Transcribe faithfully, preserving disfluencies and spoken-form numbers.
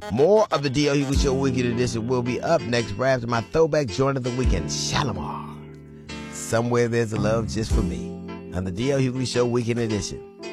More of the D L Hughley Show Weekend Edition will be up next right after my throwback joint of the weekend, Shalimar. Somewhere There's a Love Just for Me, on the D L Hughley Show Weekend Edition.